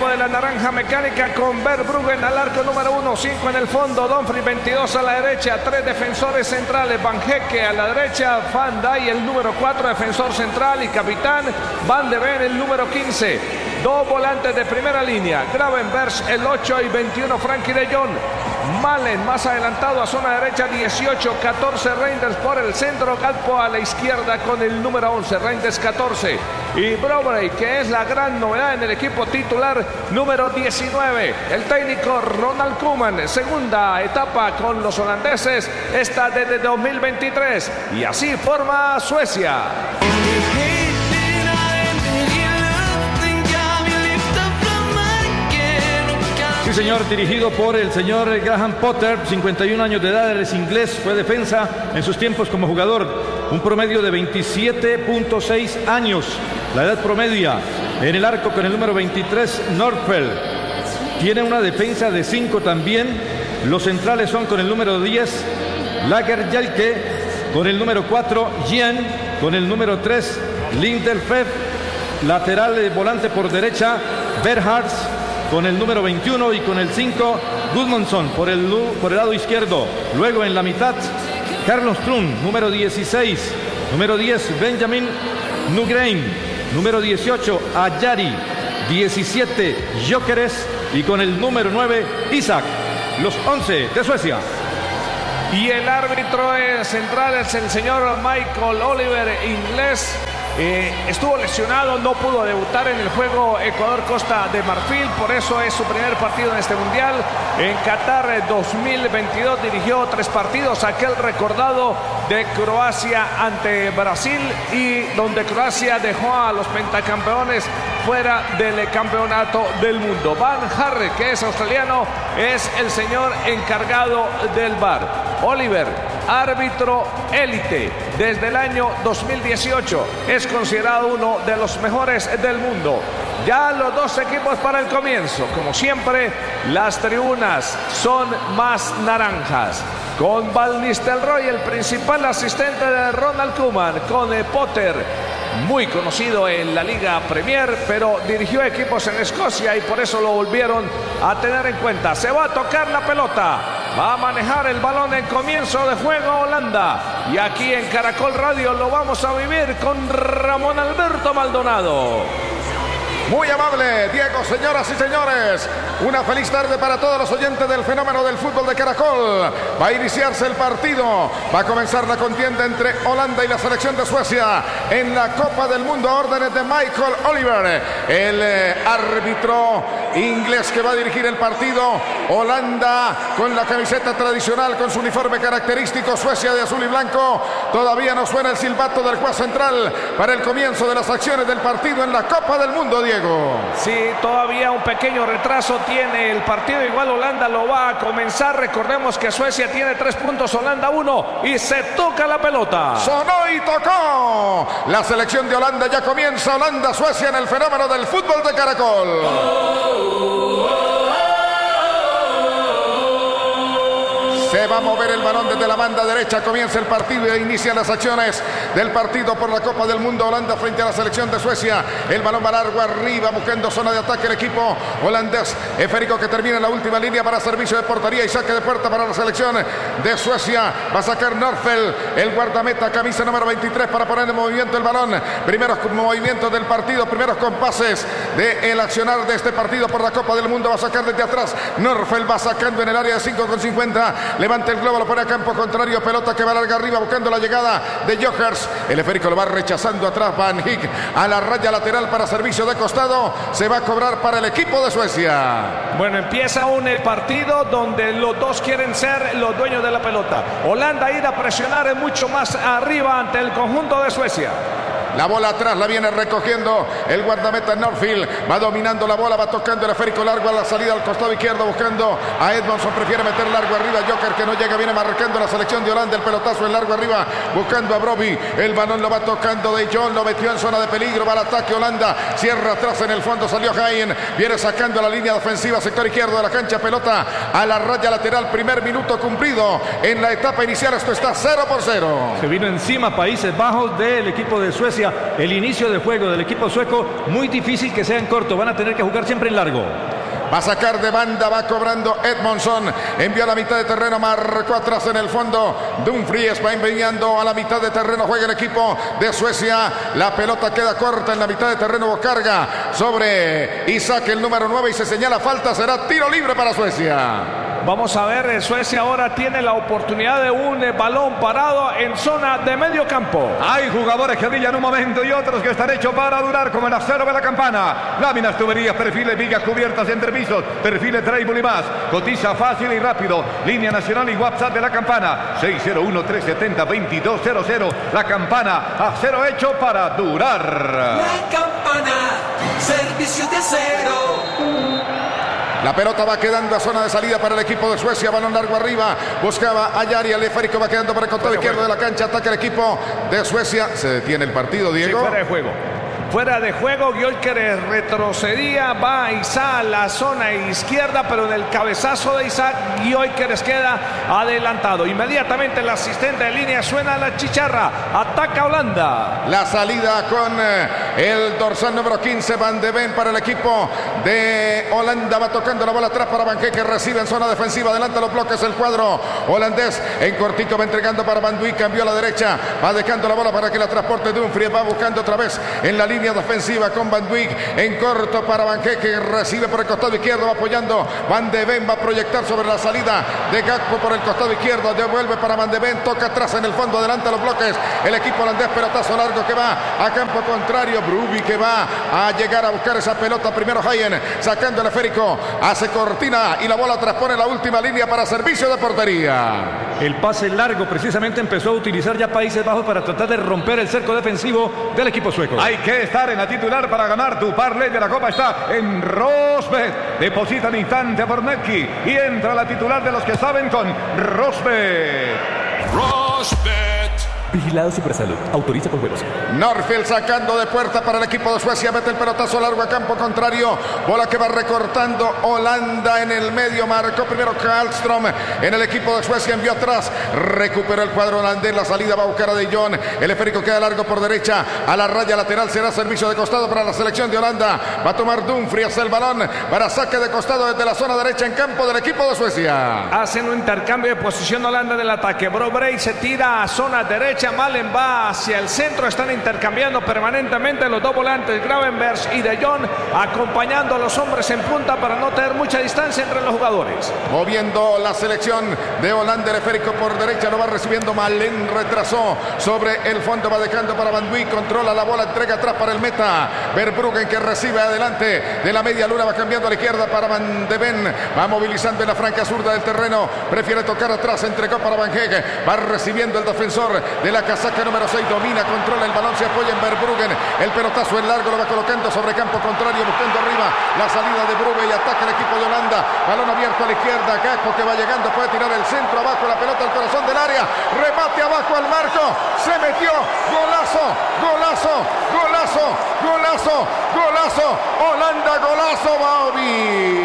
equipo de la Naranja Mecánica con Verbruggen al arco número 1, 5 en el fondo, Dumfries 22 a la derecha, 3 defensores centrales, Van Hecke a la derecha, Van Dijk el número 4, defensor central y capitán, Van de Ven el número 15. Dos volantes de primera línea, Gravenberch el 8 y 21 Frankie de Jong. Malen más adelantado a zona derecha, 18, 14 Reinders por el centro, Gakpo a la izquierda con el número 11, Reinders 14. Y Broberey, que es la gran novedad en el equipo titular, número 19. El técnico Ronald Koeman, segunda etapa con los holandeses, esta desde 2023. Y así forma Suecia. Sí, señor, dirigido por el señor Graham Potter, 51 años de edad, él es inglés, fue defensa en sus tiempos como jugador, un promedio de 27.6 años, la edad promedia. En el arco con el número 23, Nordfeld, tiene una defensa de 5 también. Los centrales son con el número 10, Lagerhjelke, con el número 4, Jean, con el número 3, Lindelöf, lateral volante por derecha, Berhards, con el número 21 y con el 5, Gudmundsson por el lado izquierdo. Luego en la mitad, Carlos Strun, número 16. Número 10, Benjamin Nygren. Número 18, Ajari. 17, Gyökeres. Y con el número 9, Isak. Los 11 de Suecia. Y el árbitro central es el señor Michael Oliver, inglés. Estuvo lesionado, no pudo debutar en el juego Ecuador-Costa de Marfil, por eso es su primer partido en este mundial. En Qatar 2022 dirigió 3 partidos, aquel recordado de Croacia ante Brasil y donde Croacia dejó a los pentacampeones fuera del campeonato del mundo. Van Harre, que es australiano, es el señor encargado del VAR. Oliver, árbitro élite desde el año 2018, es considerado uno de los mejores del mundo. Ya los dos equipos para el comienzo, como siempre, las tribunas son más naranjas. Con Van Nistelrooy, el principal asistente de Ronald Koeman, con Potter, muy conocido en la Liga Premier, pero dirigió equipos en Escocia y por eso lo volvieron a tener en cuenta. Se va a tocar la pelota, va a manejar el balón en comienzo de juego Holanda. Y aquí en Caracol Radio lo vamos a vivir con Ramón Alberto Maldonado. Muy amable, Diego, señoras y señores. Una feliz tarde para todos los oyentes del fenómeno del fútbol de Caracol. Va a iniciarse el partido. Va a comenzar la contienda entre Holanda y la selección de Suecia en la Copa del Mundo a órdenes de Michael Oliver, el árbitro inglés que va a dirigir el partido. Holanda con la camiseta tradicional, con su uniforme característico. Suecia de azul y blanco. Todavía no suena el silbato del juez central para el comienzo de las acciones del partido en la Copa del Mundo, Diego. Sí, todavía un pequeño retraso tiene el partido. Igual Holanda lo va a comenzar. Recordemos que Suecia tiene 3 puntos, Holanda 1. Y se toca la pelota. Sonó y tocó. La selección de Holanda ya comienza. Holanda-Suecia en el fenómeno del fútbol de Caracol. Se va a mover el balón desde la banda derecha. Comienza el partido e inician las acciones del partido por la Copa del Mundo. Holanda frente a la selección de Suecia. El balón va largo arriba, buscando zona de ataque el equipo holandés. Esférico que termina en la última línea para servicio de portería y saque de puerta para la selección de Suecia. Va a sacar Nordfeld, el guardameta, camisa número 23, para poner en movimiento el balón. Primeros movimientos del partido, primeros compases del accionar de este partido por la Copa del Mundo. Va a sacar desde atrás. Nordfeld va sacando en el área de 5,50. Levanta el globo, lo pone a campo contrario. Pelota que va larga arriba buscando la llegada de Gyökeres. El esférico lo va rechazando atrás. Van Hecke a la raya lateral para servicio de costado. Se va a cobrar para el equipo de Suecia. Bueno, empieza aún el partido donde los dos quieren ser los dueños de la pelota. Holanda ir a presionar mucho más arriba ante el conjunto de Suecia. La bola atrás la viene recogiendo el guardameta Nordfeld. Va dominando la bola, va tocando el esférico largo a la salida al costado izquierdo, buscando a Edmondson. Prefiere meter largo arriba. Gyökeres que no llega, viene marcando la selección de Holanda. El pelotazo en largo arriba, buscando a Brobbey. El balón lo va tocando de Jong, lo metió en zona de peligro. Va al ataque Holanda. Cierra atrás en el fondo, salió Hayen. Viene sacando la línea defensiva, sector izquierdo de la cancha. Pelota a la raya lateral. Primer minuto cumplido en la etapa inicial. Esto está 0-0. Se vino encima Países Bajos del equipo de Suecia. Suecia. El inicio del juego del equipo sueco, muy difícil que sea en corto. Van a tener que jugar siempre en largo. Va a sacar de banda, va cobrando Edmondson. Envió a la mitad de terreno, marcó atrás en el fondo. Dumfries va enviando a la mitad de terreno. Juega el equipo de Suecia. La pelota queda corta en la mitad de terreno. Carga sobre Isaac, el número 9, y se señala falta. Será tiro libre para Suecia. Vamos a ver, Suecia ahora tiene la oportunidad de un balón parado en zona de medio campo. Hay jugadores que brillan un momento y otros que están hechos para durar, como el acero de la campana. Láminas, tuberías, perfiles, vigas cubiertas entre pisos, perfiles, table y más. Cotiza fácil y rápido. Línea nacional y WhatsApp de la campana. 601-370-2200. La campana, acero hecho para durar. La campana, servicio de acero. La pelota va quedando a zona de salida para el equipo de Suecia. Balón largo arriba. Buscaba a Yari. El esférico va quedando para el costado izquierdo de la cancha. Ataca el equipo de Suecia. Se detiene el partido, Diego. Sí, fuera de juego. Fuera de juego, Gyökeres retrocedía, va Isaac a la zona izquierda, pero en el cabezazo de Isaac, Gyökeres queda adelantado. Inmediatamente el asistente de línea suena la chicharra, ataca Holanda. La salida con el dorsal número 15, Van de Ven para el equipo de Holanda. Va tocando la bola atrás para Van Geke, recibe en zona defensiva, adelanta los bloques el cuadro holandés. En cortito va entregando para Van Dijk, cambió a la derecha, va dejando la bola para que la transporte Dumfries, va buscando otra vez en la línea defensiva con Van Dijk, en corto para Van Geke, recibe por el costado izquierdo, va apoyando Van de Ven, va a proyectar sobre la salida de Gakpo por el costado izquierdo, devuelve para Van de Ven, toca atrás en el fondo, adelanta los bloques el equipo holandés, pelotazo largo que va a campo contrario, Bruby que va a llegar a buscar esa pelota, primero Hayen sacando el esférico, hace cortina y la bola transpone la última línea para servicio de portería. El pase largo precisamente empezó a utilizar ya Países Bajos para tratar de romper el cerco defensivo del equipo sueco. Hay que estar en la titular para ganar tu parlay de la Copa. Está en Rosbet. Deposita al instante por Netki y entra la titular de los que saben con Rosbet. Rosbet. Vigilado Supersalud. Autoriza con juegos. Norfield sacando de puerta para el equipo de Suecia. Mete el pelotazo largo a campo contrario. Bola que va recortando Holanda en el medio. Marcó primero Karlström en el equipo de Suecia. Envió atrás. Recuperó el cuadro holandés. La salida va a buscar a De Jong. El esférico queda largo por derecha. A la raya lateral será servicio de costado para la selección de Holanda. Va a tomar Dumfries el balón para saque de costado desde la zona derecha en campo del equipo de Suecia. Hacen un intercambio de posición Holanda del ataque. Brobrey se tira a zona derecha. Malen va hacia el centro, están intercambiando permanentemente los dos volantes, Gravenberch y De Jong, acompañando a los hombres en punta para no tener mucha distancia entre los jugadores. Moviendo la selección de Holanda, el esférico por derecha lo va recibiendo Malen, retrasó sobre el fondo, va dejando para Van Dijk, controla la bola, entrega atrás para el meta, Verbruggen que recibe adelante de la media luna, va cambiando a la izquierda para Van de Ven, va movilizando en la franca zurda del terreno, prefiere tocar atrás, entregó para Van Geke, va recibiendo el defensor de la casaca número 6, domina, controla el balón, se apoya en Verbruggen, el pelotazo en largo lo va colocando sobre campo contrario, buscando arriba la salida de Brugge y ataca el equipo de Holanda, balón abierto a la izquierda, Gakpo que va llegando, puede tirar el centro abajo, la pelota al corazón del área, remate abajo al marco, se metió, golazo, golazo, golazo, golazo, golazo, Holanda, golazo, Bobby.